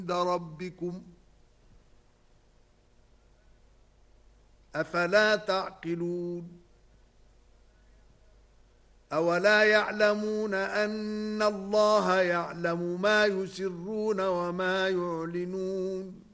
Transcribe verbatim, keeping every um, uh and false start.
عند ربكم أفلا تعقلون أولا يعلمون أن الله يعلم ما يسرون وما يعلنون